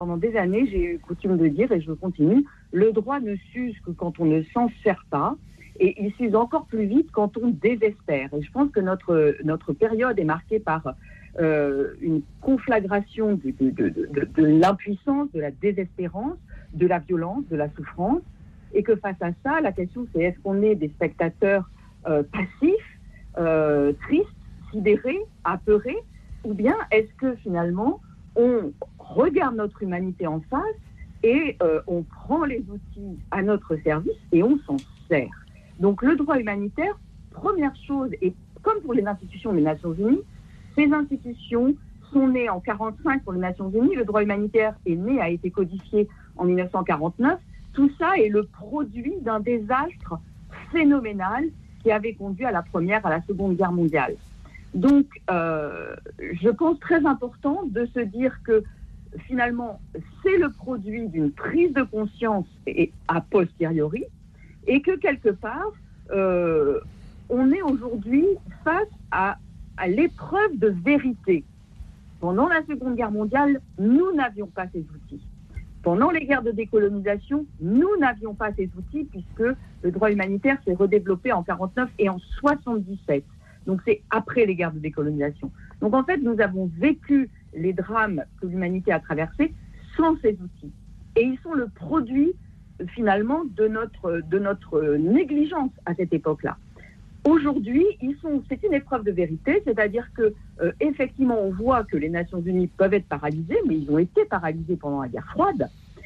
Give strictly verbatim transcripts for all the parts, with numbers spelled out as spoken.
Pendant des années, j'ai eu coutume de dire, et je continue, le droit ne s'use que quand on ne s'en sert pas, et il s'use encore plus vite quand on désespère. Et je pense que notre, notre période est marquée par euh, une conflagration de, de, de, de, de l'impuissance, de la désespérance, de la violence, de la souffrance, et que face à ça, la question c'est est-ce qu'on est des spectateurs euh, passifs, euh, tristes, sidérés, apeurés, ou bien est-ce que finalement on regarde notre humanité en face et euh, on prend les outils à notre service et on s'en sert. Donc le droit humanitaire, première chose, et comme pour les institutions des Nations Unies, ces institutions sont nées en quarante-cinq pour les Nations Unies, le droit humanitaire est né, a été codifié en dix-neuf cent quarante-neuf. Tout ça est le produit d'un désastre phénoménal qui avait conduit à la Première, à la Seconde Guerre mondiale. Donc, euh, je pense très important de se dire que finalement, c'est le produit d'une prise de conscience et a posteriori, et que quelque part, euh, on est aujourd'hui face à, à l'épreuve de vérité. Pendant la Seconde Guerre mondiale, nous n'avions pas ces outils. Pendant les guerres de décolonisation, nous n'avions pas ces outils puisque le droit humanitaire s'est redéveloppé en quarante-neuf et en soixante-dix-sept. Donc c'est après les guerres de décolonisation. Donc en fait, nous avons vécu les drames que l'humanité a traversés sans ces outils. Et ils sont le produit finalement de notre, de notre négligence à cette époque-là. Aujourd'hui, ils sont, c'est une épreuve de vérité, c'est-à-dire que euh, effectivement, on voit que les Nations Unies peuvent être paralysées, mais ils ont été paralysés pendant la guerre froide.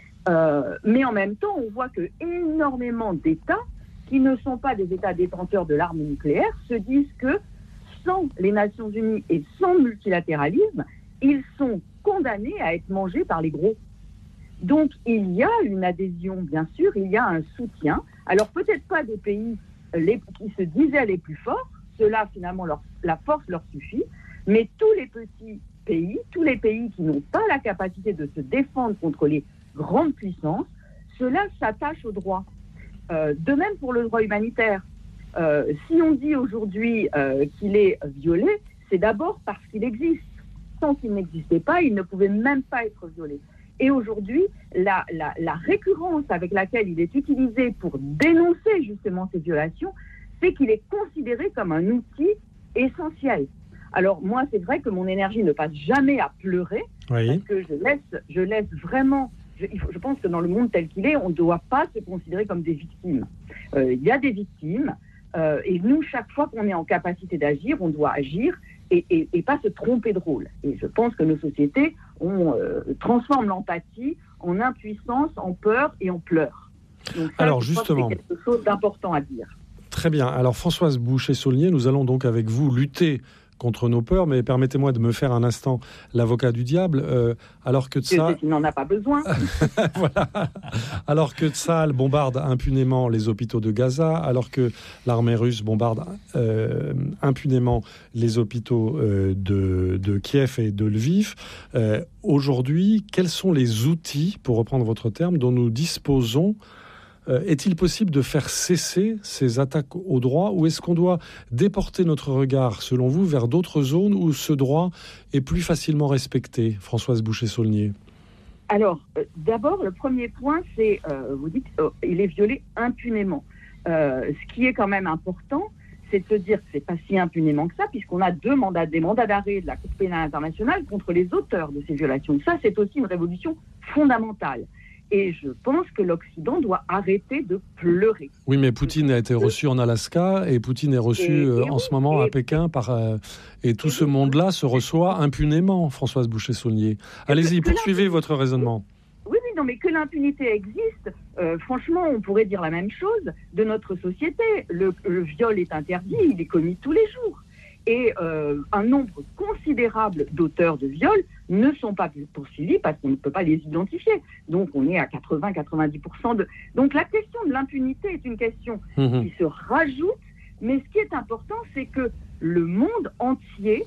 Euh, mais en même temps, on voit que énormément d'États qui ne sont pas des États détenteurs de l'arme nucléaire se disent que sans les Nations Unies et sans multilatéralisme, ils sont condamnés à être mangés par les gros. Donc, il y a une adhésion, bien sûr, il y a un soutien. Alors, peut-être pas des pays les, qui se disaient les plus forts, ceux-là, finalement, leur, la force leur suffit, mais tous les petits pays, tous les pays qui n'ont pas la capacité de se défendre contre les grandes puissances, ceux-là s'attachent au droit. Euh, de même pour le droit humanitaire. Euh, si on dit aujourd'hui euh, qu'il est violé, c'est d'abord parce qu'il existe. Sans qu'il n'existait pas, il ne pouvait même pas être violé. Et aujourd'hui, la, la, la récurrence avec laquelle il est utilisé pour dénoncer justement ces violations, c'est qu'il est considéré comme un outil essentiel. Alors moi, c'est vrai que mon énergie ne passe jamais à pleurer, oui. Parce que je laisse, je laisse vraiment... Je, il faut, je pense que dans le monde tel qu'il est, on ne doit pas se considérer comme des victimes. Euh, il y a des victimes, euh, et nous, chaque fois qu'on est en capacité d'agir, on doit agir et, et, et pas se tromper de rôle. Et je pense que nos sociétés on, euh, transforment l'empathie en impuissance, en peur et en pleurs. Donc ça, Alors je justement, pense que c'est quelque chose d'important à dire. Très bien. Alors Françoise Bouchet-Saulnier, nous allons donc avec vous lutter contre nos peurs, mais permettez-moi de me faire un instant l'avocat du diable, euh, alors que Tsahal... Il n'en a pas besoin. Voilà. Alors que Tsahal bombarde impunément les hôpitaux de Gaza, alors que l'armée russe bombarde euh, impunément les hôpitaux euh, de, de Kiev et de Lviv, euh, aujourd'hui, quels sont les outils, pour reprendre votre terme, dont nous disposons ? Euh, est-il possible de faire cesser ces attaques au droit, ou est-ce qu'on doit déporter notre regard, selon vous, vers d'autres zones où ce droit est plus facilement respecté, Françoise Bouchet-Saulnier ? Alors, euh, d'abord, le premier point, c'est, euh, vous dites, euh, il est violé impunément. Euh, ce qui est quand même important, c'est de se dire que c'est pas si impunément que ça, puisqu'on a deux mandats, des mandats d'arrêt de la Cour pénale internationale contre les auteurs de ces violations. Ça, c'est aussi une révolution fondamentale. Et je pense que l'Occident doit arrêter de pleurer. Oui, mais Poutine a été reçu en Alaska et Poutine est reçu et, et euh, en oui, ce moment et, à Pékin. Par, euh, et tout et ce oui, monde-là se reçoit impunément, Françoise Bouchet-Saulnier. Allez-y, poursuivez votre raisonnement. Oui, oui, non, mais que l'impunité existe, euh, franchement, on pourrait dire la même chose de notre société. Le, le viol est interdit, il est commis tous les jours. Et euh, un nombre considérable d'auteurs de viols ne sont pas poursuivis parce qu'on ne peut pas les identifier. Donc on est à quatre-vingts à quatre-vingt-dix pour cent de... Donc la question de l'impunité est une question mmh. qui se rajoute, mais ce qui est important, c'est que le monde entier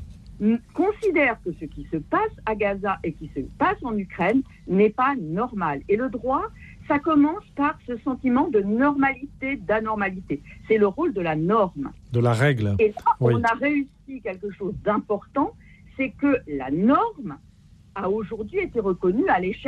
considère que ce qui se passe à Gaza et qui se passe en Ukraine n'est pas normal. Et le droit, ça commence par ce sentiment de normalité, d'anormalité. C'est le rôle de la norme. De la règle. Et là, oui. on a réussi quelque chose d'important, c'est que la norme a aujourd'hui été reconnu à l'échelle